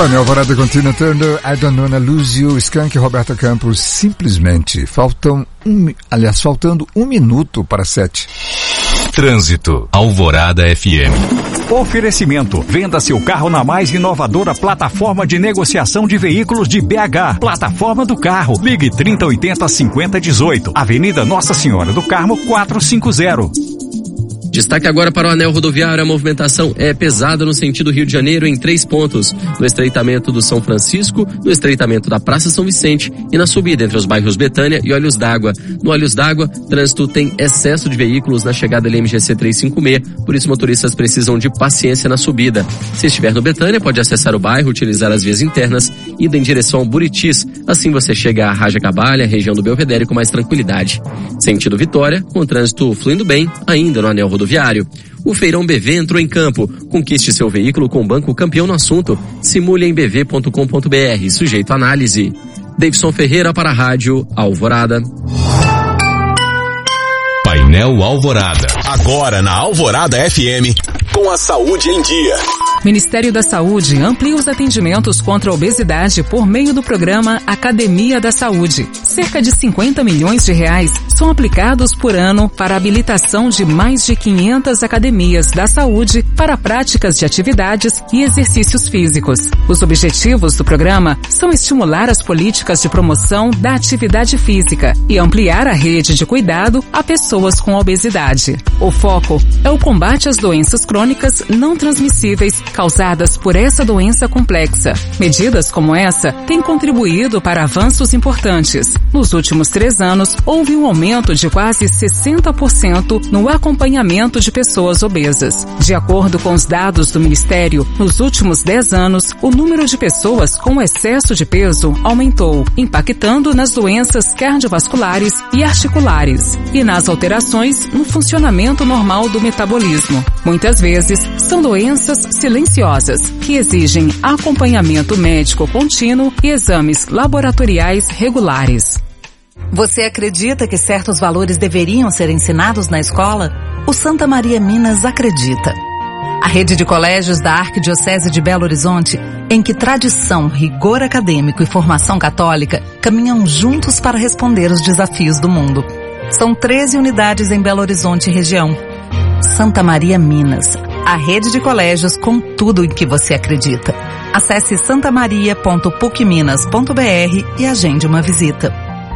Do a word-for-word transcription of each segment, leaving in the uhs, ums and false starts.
Bom, Alvorada continua tendo Adonona, Lúcio, Skank, Roberto Campos, simplesmente. Faltam um, aliás, faltando um minuto para sete. Trânsito, Alvorada F M. Oferecimento, venda seu carro na mais inovadora plataforma de negociação de veículos de B H. Plataforma do Carro. Ligue trinta, oitenta, cinquenta, dezoito. Avenida Nossa Senhora do Carmo, quatrocentos e cinquenta. Destaque agora para o anel rodoviário. A movimentação é pesada no sentido Rio de Janeiro em três pontos: no estreitamento do São Francisco, no estreitamento da Praça São Vicente e na subida entre os bairros Betânia e Olhos d'Água. No Olhos d'Água, trânsito tem excesso de veículos na chegada da M G C trezentos e cinquenta e seis, por isso motoristas precisam de paciência na subida. Se estiver no Betânia, pode acessar o bairro, utilizar as vias internas e ir em direção ao Buritis. Assim você chega a Raja Cabalha, região do Belvedere, com mais tranquilidade. Sentido Vitória, com trânsito fluindo bem, ainda no anel rodoviário. Rodoviário. O Feirão B V entrou em campo. Conquiste seu veículo com o banco campeão no assunto. Simule em b v ponto com ponto b r. Sujeito à análise. Davidson Ferreira para a Rádio Alvorada. Painel Alvorada. Agora na Alvorada F M, com a saúde em dia. Ministério da Saúde amplia os atendimentos contra a obesidade por meio do programa Academia da Saúde. Cerca de cinquenta milhões de reais são aplicados por ano para a habilitação de mais de quinhentas academias da saúde para práticas de atividades e exercícios físicos. Os objetivos do programa são estimular as políticas de promoção da atividade física e ampliar a rede de cuidado a pessoas com obesidade. O foco é o combate às doenças crônicas não transmissíveis causadas por essa doença complexa. Medidas como essa têm contribuído para avanços importantes. Nos últimos três anos, houve um aumento de quase sessenta por cento no acompanhamento de pessoas obesas. De acordo com os dados do Ministério, nos últimos dez anos, o número de pessoas com excesso de peso aumentou, impactando nas doenças cardiovasculares e articulares e nas alterações no funcionamento normal do metabolismo. Muitas vezes, são doenças silenciosas que exigem acompanhamento médico contínuo e exames laboratoriais regulares. Você acredita que certos valores deveriam ser ensinados na escola? O Santa Maria Minas acredita. A rede de colégios da Arquidiocese de Belo Horizonte, em que tradição, rigor acadêmico e formação católica caminham juntos para responder os desafios do mundo. São treze unidades em Belo Horizonte e região. Santa Maria Minas, a rede de colégios com tudo em que você acredita. Acesse santamaria ponto puc minas ponto b r e agende uma visita.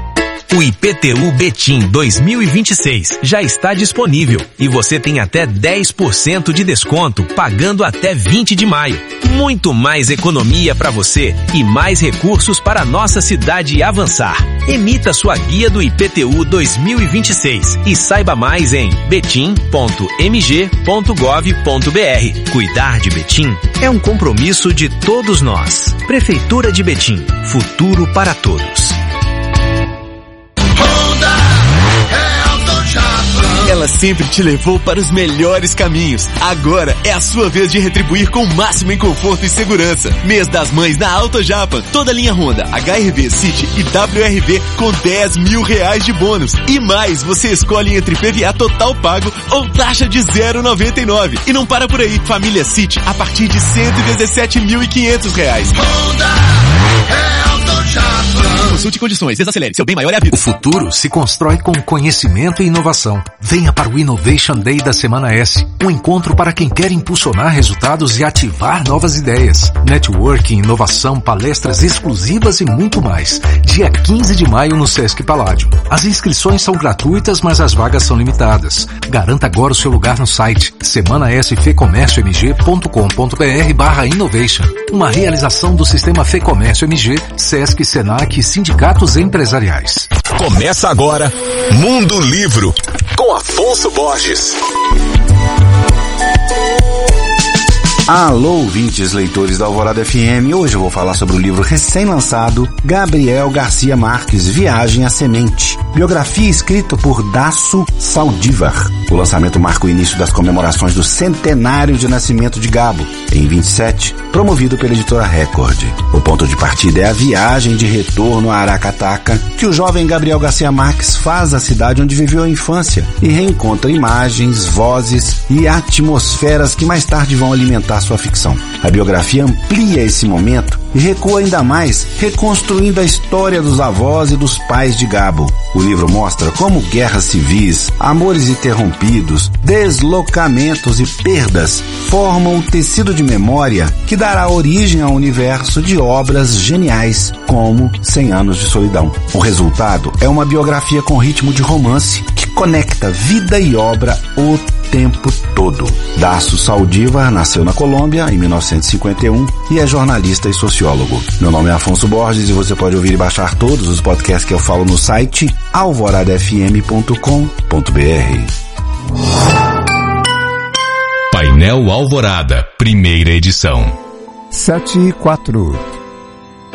O I P T U Betim dois mil e vinte e seis já está disponível e você tem até dez por cento de desconto pagando até vinte de maio. Muito mais economia para você e mais recursos para a nossa cidade avançar. Emita sua guia do I P T U dois mil e vinte e seis e saiba mais em betim ponto m g ponto gov ponto b r. Cuidar de Betim é um compromisso de todos nós. Prefeitura de Betim, futuro para todos. Ela sempre te levou para os melhores caminhos. Agora é a sua vez de retribuir com o máximo em conforto e segurança. Mês das Mães na Auto Japan. Toda linha Honda, H R V, City e W R V com dez mil reais de bônus. E mais, você escolhe entre P V A total pago ou taxa de zero vírgula noventa e nove. E não para por aí. Família City a partir de cento e dezessete mil e quinhentos reais. Honda é Auto Japan. Consulte condições. Desacelere. Seu bem maior é a vida. O futuro se constrói com conhecimento e inovação. Venha para o Innovation Day da Semana S, um encontro para quem quer impulsionar resultados e ativar novas ideias. Networking, inovação, palestras exclusivas e muito mais. Dia quinze de maio no Sesc Paládio. As inscrições são gratuitas, mas as vagas são limitadas. Garanta agora o seu lugar no site semana s fecomércio m g ponto com ponto b r barra innovation. Uma realização do Sistema Fecomércio M G, Sesc, Senac e sindicatos empresariais. Começa agora Mundo Livro, com Afonso Borges. Alô, ouvintes, leitores da Alvorada F M. Hoje eu vou falar sobre o livro recém-lançado Gabriel Garcia Marques, Viagem à Semente. Biografia escrita por Dasso Saldívar. O lançamento marca o início das comemorações do centenário de nascimento de Gabo, em vinte e sete, promovido pela editora Record. O ponto de partida é a viagem de retorno a Aracataca, que o jovem Gabriel Garcia Marques faz à cidade onde viveu a infância e reencontra imagens, vozes e atmosferas que mais tarde vão alimentar da sua ficção. A biografia amplia esse momento e recua ainda mais, reconstruindo a história dos avós e dos pais de Gabo. O livro mostra como guerras civis, amores interrompidos, deslocamentos e perdas formam um tecido de memória que dará origem ao universo de obras geniais como Cem Anos de Solidão. O resultado é uma biografia com ritmo de romance que conecta vida e obra o tempo todo. Daço Saldívar nasceu na Colômbia em mil novecentos e cinquenta e um e é jornalista e sociólogo. Meu nome é Afonso Borges e você pode ouvir e baixar todos os podcasts que eu falo no site alvorada f m ponto com ponto b r. Painel Alvorada, primeira edição. Sete e quatro.